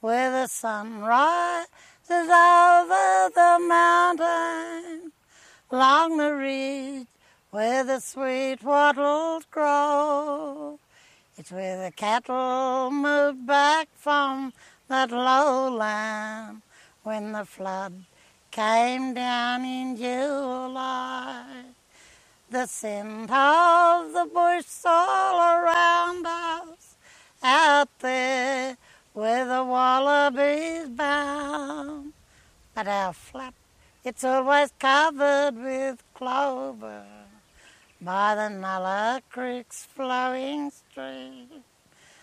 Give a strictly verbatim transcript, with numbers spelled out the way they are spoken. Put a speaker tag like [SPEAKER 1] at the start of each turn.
[SPEAKER 1] where the sun rises over the mountain, along the ridge where the sweet wattles grow. It's where the cattle moved back from that lowland when the flood came down in July. The scent of the bush all around us, out there where the wallabies bound. But our flat, it's always covered with clover by the Nulla Creek's flowing stream.